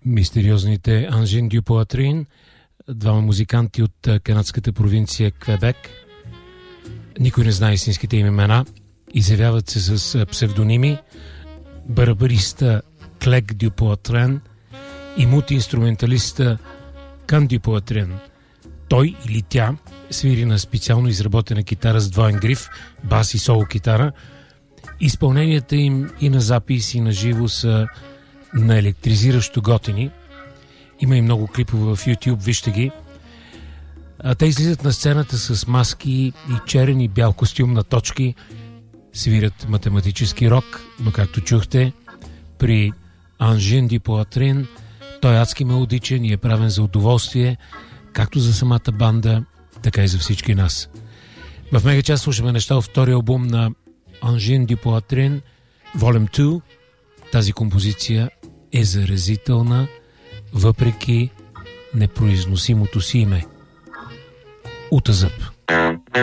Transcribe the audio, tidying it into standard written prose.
мистериозните Ангин дю Поатрин, двама музиканти от канадската провинция Квебек. Никой не знае истинските им имена. Изявяват се с псевдоними. Барабариста Клек дю Поатрин и мултиинструменталиста Кан дю Поатрин. Той или тя свири на специално изработена китара с двоен гриф, бас и соло китара. Изпълненията им и на запис, и на живо са на електризиращо готини. Има и много клипове в YouTube, вижте ги. Те излизат на сцената с маски и черен и бял костюм на точки, свирят математически рок, но както чухте, при Ангин дю Поатрин той е адски мелодичен и е правен за удоволствие, както за самата банда, така и за всички нас. В мега част слушаме неща от втория албум на Ангин дю Поатрин, Volume 2. Тази композиция е заразителна, въпреки непроизносимото си име. Утазъп.